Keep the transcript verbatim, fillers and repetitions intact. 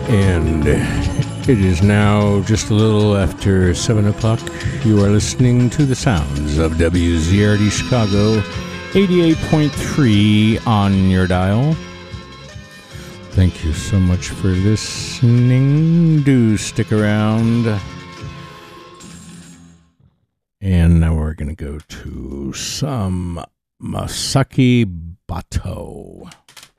And it is now just a little after seven o'clock. You are listening to the sounds of W Z R D Chicago, eighty-eight point three on your dial. Thank you so much for listening. Do stick around. And now we're going to go to some Masaki Bato.